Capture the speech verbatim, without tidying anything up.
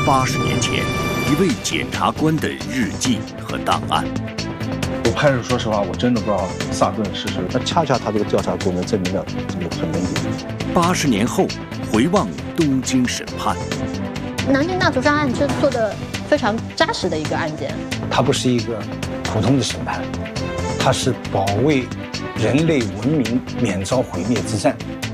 八十年前一位检察官的日记和档案。 我开始说实话，我真的不知道萨顿是谁。 那恰恰他这个调查过程证明了这个很能理。 八十年后回望东京审判， 南京大屠杀案是做的非常扎实的一个案件。 它不是一个普通的审判，它是保卫人类文明免遭毁灭之战。